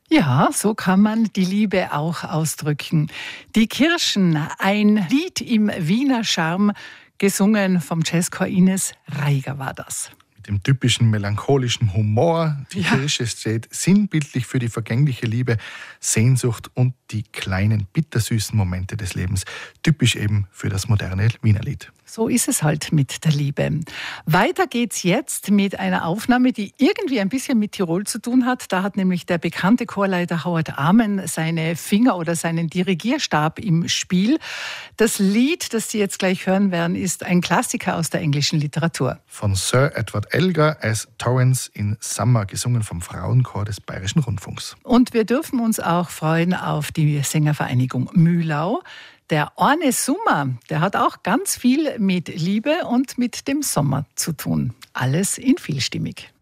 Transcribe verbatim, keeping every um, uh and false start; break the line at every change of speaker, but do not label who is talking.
Ja, so kann man die Liebe auch ausdrücken. Die Kirschen, ein Lied im Wiener Charme, gesungen vom Jazzchor Ines Reiger war das.
Mit dem typischen melancholischen Humor. Die
Ja.
Kirsche steht sinnbildlich für die vergängliche Liebe, Sehnsucht und die kleinen bittersüßen Momente des Lebens. Typisch eben für das moderne Wiener Lied.
So ist es halt mit der Liebe. Weiter geht's jetzt mit einer Aufnahme, die irgendwie ein bisschen mit Tirol zu tun hat. Da hat nämlich der bekannte Chorleiter Howard Amen seine Finger oder seinen Dirigierstab im Spiel. Das Lied, das Sie jetzt gleich hören werden, ist ein Klassiker aus der englischen Literatur.
Von Sir Edward Elgar as Torrance in Summer, gesungen vom Frauenchor des Bayerischen Rundfunks.
Und wir dürfen uns auch freuen auf die Sängervereinigung Mühlau. Der Orne Summer, der hat auch ganz viel mit Liebe und mit dem Sommer zu tun. Alles in vielstimmig.